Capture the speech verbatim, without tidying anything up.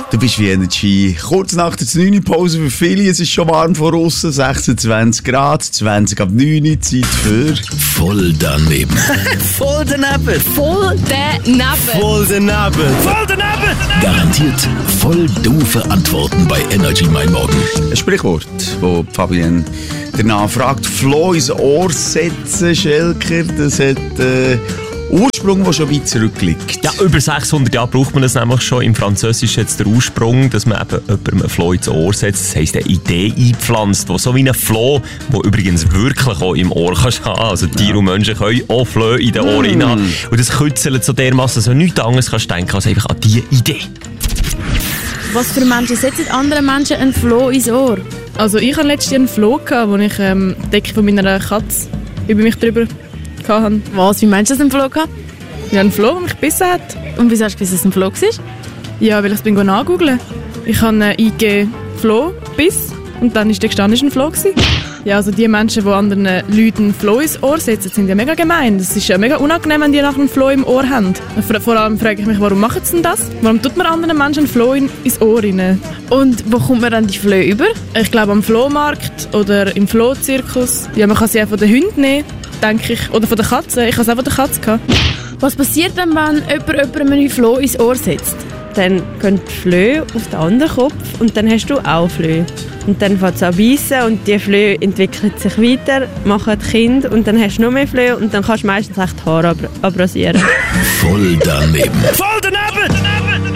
Du bist wie Energy. Kurz nach der neun Uhr Pause für viele. Es ist schon warm vor aussen. sechsundzwanzig Grad, zwanzig ab neun Uhr. Zeit für... Voll daneben. Voll daneben. Voll daneben. Voll daneben. Voll daneben. Garantiert voll doofe Antworten bei Energy Mein Morgen. Ein Sprichwort, wo Fabienne danach fragt. Floh ins Ohr setzen, Schelker. Das hat... Äh, Ursprung, der schon weit zurückliegt. Ja, über sechshundert Jahre braucht man das nämlich schon. Im Französischen jetzt der Ursprung, dass man eben jemandem ein Floh ins Ohr setzt. Das heisst, eine Idee eingepflanzt, die so wie ein Floh, der übrigens wirklich auch im Ohr kannst haben. Also Tiere ja. und Menschen können auch Flöhe in den Ohren mm. haben. Und das kützelt so dermassen, so nichts anderes kannst du denken als einfach an diese Idee. Was für Menschen setzen anderen Menschen ein Floh ins Ohr? Also ich hatte letztens einen Floh, wo ich ähm, die Decke von meiner Katze über mich drüber hatte. Was, wie meinst du das, ein Floh gehabt? Ja, ein Floh, der mich gebissen hat. Und wieso hast du gewusst, dass es ein Floh war? Ja, weil ich es bin nachgoogeln. Ich habe eingegeben Floh, Biss und dann ist der gestanden, ein Floh gewesen. Ja, also die Menschen, die anderen Leuten einen Floh ins Ohr setzen, sind ja mega gemein. Das ist ja mega unangenehm, wenn die nachher einen Floh im Ohr haben. Vor allem frage ich mich, warum machen sie denn das? Warum tut man anderen Menschen einen Floh in, ins Ohr rein? Und wo kommt man dann die Flöhe über? Ich glaube am Flohmarkt oder im Flohzirkus. Ja, man kann sie auch von den Hunden nehmen, denke ich. Oder von der Katze. Ich habe es auch von der Katze gehabt. Was passiert denn, wenn jemand jemandem einen Floh ins Ohr setzt? Dann gehen die Flöhe auf den anderen Kopf und dann hast du auch Flöhe. Und dann fängt es an zu beißen und die Flöhe entwickeln sich weiter, machen Kind und dann hast du noch mehr Flöhe und dann kannst du meistens echt die Haare ab- abrasieren. Voll daneben. Voll